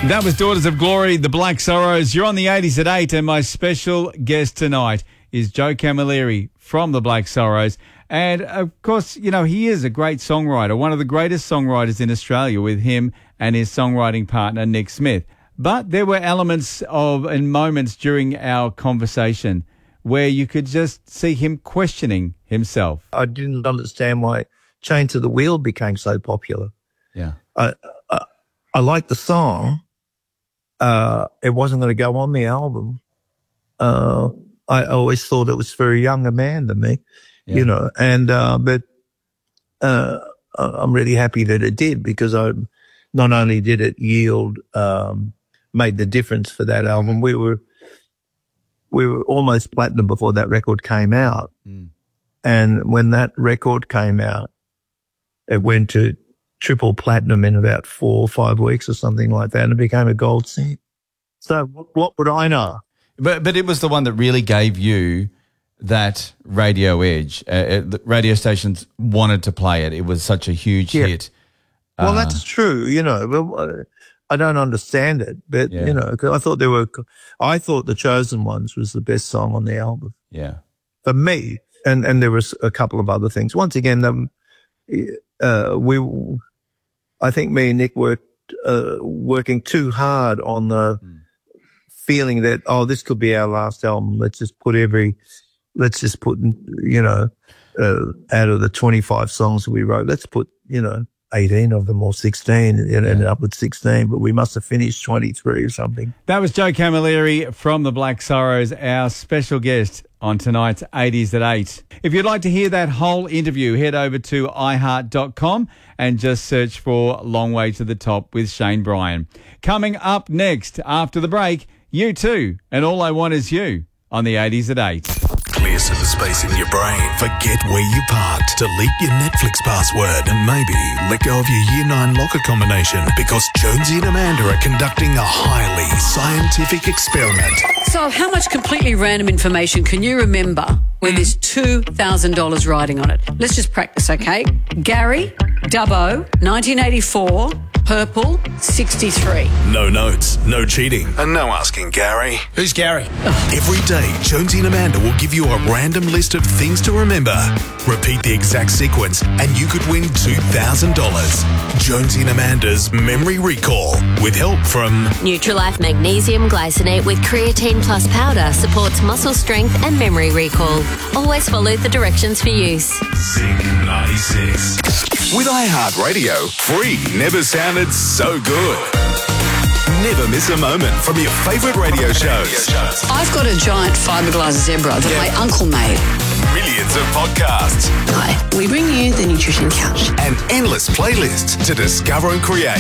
That was Daughters of Glory, the Black Sorrows. You're on the 80s at 8, and my special guest tonight is Joe Camilleri from the Black Sorrows. And, of course, you know, he is a great songwriter, one of the greatest songwriters in Australia, with him and his songwriting partner, Nick Smith. But there were elements of and moments during our conversation where you could just see him questioning himself. I didn't understand why Chain to the Wheel became so popular. Yeah. I liked the song. It wasn't going to go on the album. I always thought it was for a younger man than me, you know, and, but, I'm really happy that it did, because not only did it yield, made the difference for that album. We were almost platinum before that record came out. Mm. And when that record came out, it went to triple platinum in about 4 or 5 weeks or something like that, and it became a gold single. So what would I know? But it was the one that really gave you that radio edge. The radio stations wanted to play it. It was such a huge hit. Well, that's true, you know. I don't understand it, but, you know, 'cause I thought The Chosen Ones was the best song on the album. Yeah. For me. And there was a couple of other things. Once again, I think me and Nick working too hard on the feeling that, this could be our last album. Let's just put, you know, out of the 25 songs that we wrote, let's put, you know, 18 of them or 16, and ended up with 16, but we must have finished 23 or something. That was Joe Camilleri from the Black Sorrows, our special guest on tonight's 80s at 8. If you'd like to hear that whole interview, head over to iHeart.com and just search for Long Way to the Top with Shane Bryan. Coming up next, after the break, U2 and All I Want Is You on the 80s at 8. Clear some space in your brain. Forget where you parked. Delete your Netflix password and maybe let go of your Year 9 locker combination, because Jonesy and Amanda are conducting a highly scientific experiment. So how much completely random information can you remember when there's $2,000 riding on it? Let's just practice, okay? Gary, Dubbo, 1984, purple, 63. No notes, no cheating, and no asking Gary. Who's Gary? Every day, Jonesy and Amanda will give you a random list of things to remember. Repeat the exact sequence and you could win $2,000. Jonesy and Amanda's Memory Recall, with help from Nutrilife Magnesium Glycinate with Creatine Plus Powder supports muscle strength and memory recall. Always follow the directions for use. Sync 96. With iHeartRadio, free never sounded so good. Never miss a moment from your favourite radio shows. I've got a giant fiberglass zebra that my uncle made. Millions of podcasts. Hi, we bring you the Nutrition Couch. And endless playlists to discover and create.